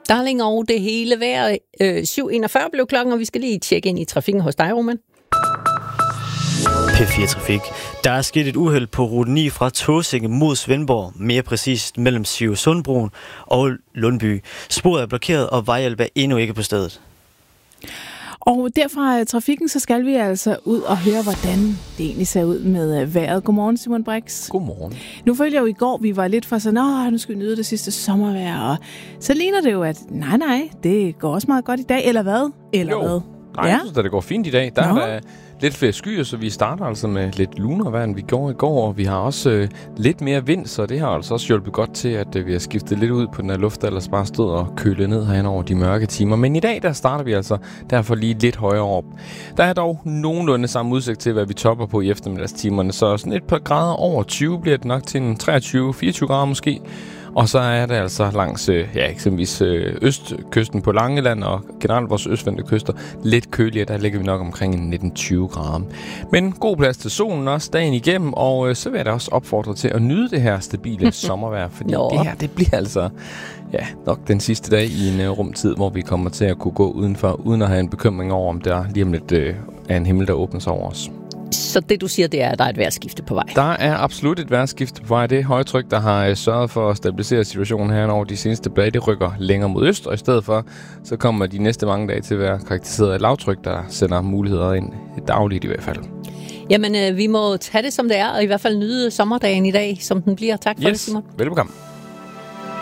Darling over det hele vejr. 7:41 blev klokken, og vi skal lige tjekke ind i trafikken hos dig, Roman. P4 Trafik. Der er sket et uheld på rute 9 fra Tåsinge mod Svendborg, mere præcist mellem Sivsundbroen og Lundby. Sporet er blokeret, og vejhjælp er endnu ikke på stedet. Og derfra trafikken, så skal vi altså ud og høre, hvordan det egentlig ser ud med vejret. Godmorgen, Simon Brix. Godmorgen. Nu følte jeg jo i går, vi var lidt for sådan, nu skal vi nyde det sidste sommervejr. Og så ligner det jo, at nej, det går også meget godt i dag, eller hvad? Hvad? Nej, jeg synes, at det går fint i dag. Der er lidt flere skyer, så vi starter altså med lidt lunere vejr, end vi gjorde i går. Og vi har også lidt mere vind, så det har altså også hjulpet godt til, at vi har skiftet lidt ud på den her luft, der ellers bare stod og kølet ned herhen over de mørke timer. Men i dag, der starter vi altså derfor lige lidt højere op. Der er dog nogenlunde samme udsigt til, hvad vi topper på i eftermiddagstimerne. Så sådan et par grader over 20 bliver det nok til en 23-24 grader måske. Og så er det altså langs eksempelvis østkysten på Langeland og generelt vores østvendte kyster lidt køligere. Der ligger vi nok omkring 19-20 grader. Men god plads til solen også dagen igennem, og så vil jeg da også opfordre til at nyde det her stabile sommervejr, fordi det her, det bliver altså nok den sidste dag i en rumtid, hvor vi kommer til at kunne gå udenfor, uden at have en bekymring over, om der lige om lidt er en himmel, der åbner sig over os. Så det, du siger, det er, at der er et vejrskifte på vej? Der er absolut et vejrskifte på vej. Det højtryk, der har sørget for at stabilisere situationen her over de seneste dage, det rykker længere mod øst, og i stedet for, så kommer de næste mange dage til at være karakteriseret af lavtryk, der sender muligheder ind dagligt i hvert fald. Jamen, vi må tage det, som det er, og i hvert fald nyde sommerdagen i dag, som den bliver. Tak for det, Simon. Velbekomme.